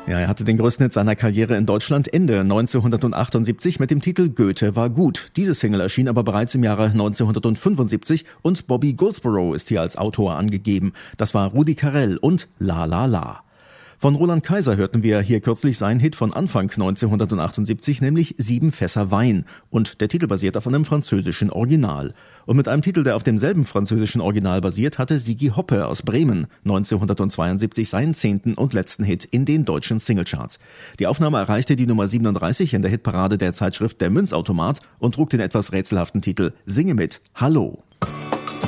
Ja, er hatte den größten Hit seiner Karriere in Deutschland Ende 1978 mit dem Titel Goethe war gut. Diese Single erschien aber bereits im Jahre 1975 und Bobby Goldsboro ist hier als Autor angegeben. Das war Rudi Carrell und La La La. Von Roland Kaiser hörten wir hier kürzlich seinen Hit von Anfang 1978, nämlich 7 Fässer Wein. Und der Titel basiert auf einem französischen Original. Und mit einem Titel, der auf demselben französischen Original basiert, hatte Sigi Hoppe aus Bremen 1972 seinen 10. und letzten Hit in den deutschen Singlecharts. Die Aufnahme erreichte die Nummer 37 in der Hitparade der Zeitschrift Der Münzautomat und trug den etwas rätselhaften Titel Singe mit Hallo.